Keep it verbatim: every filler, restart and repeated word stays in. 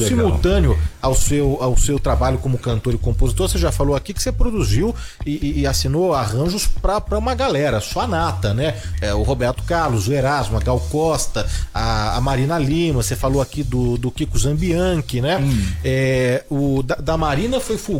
Legal. Simultâneo ao seu, ao seu trabalho como cantor e compositor, você já falou aqui que você produziu e, e, e assinou arranjos para uma galera, sua nata, né? É, o Roberto Carlos, o Erasmo, a Gal Costa, a, a Marina Lima, você falou aqui do, do Kiko Zambianchi, né? Hum. É, o, da, da Marina foi